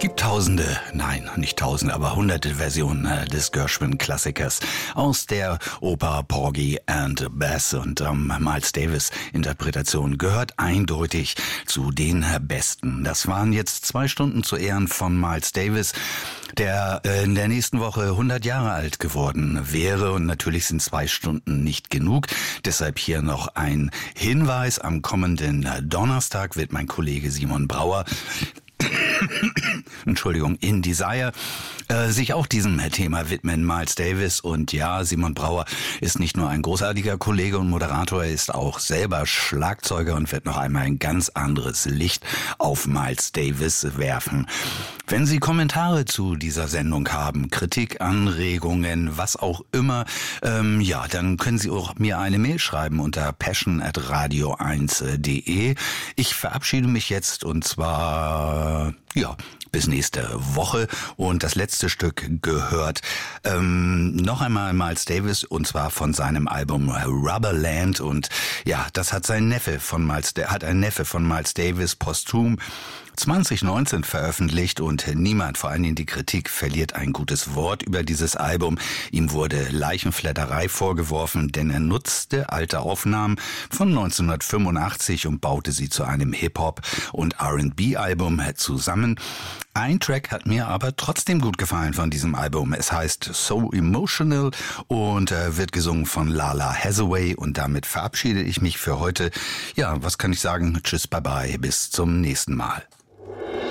Gibt tausende, nein, nicht tausende, aber hunderte Versionen des Gershwin-Klassikers aus der Oper Porgy and Bess, und Miles Davis Interpretation gehört eindeutig zu den besten. Das waren jetzt 2 Stunden zu Ehren von Miles Davis, der in der nächsten Woche 100 Jahre alt geworden wäre, und natürlich sind 2 Stunden nicht genug. Deshalb hier noch ein Hinweis: Am kommenden Donnerstag wird mein Kollege Simon Brauer in Desire sich auch diesem Thema widmen, Miles Davis. Und ja, Simon Brauer ist nicht nur ein großartiger Kollege und Moderator, er ist auch selber Schlagzeuger und wird noch einmal ein ganz anderes Licht auf Miles Davis werfen. Wenn Sie Kommentare zu dieser Sendung haben, Kritik, Anregungen, was auch immer, dann können Sie auch mir eine Mail schreiben unter passion@radio1.de. Ich verabschiede mich jetzt, und zwar bis nächste Woche. Und das letzte Stück gehört noch einmal Miles Davis, und zwar von seinem Album Rubberland. Und ja, das hat ein Neffe von Miles Davis posthum 2019 veröffentlicht, und niemand, vor allem die Kritik, verliert ein gutes Wort über dieses Album. Ihm wurde Leichenflatterei vorgeworfen, denn er nutzte alte Aufnahmen von 1985 und baute sie zu einem Hip-Hop- und R&B-Album zusammen. Ein Track hat mir aber trotzdem gut gefallen von diesem Album. Es heißt So Emotional und wird gesungen von Lala Hathaway, und damit verabschiede ich mich für heute. Ja, was kann ich sagen? Tschüss, bye bye, bis zum nächsten Mal.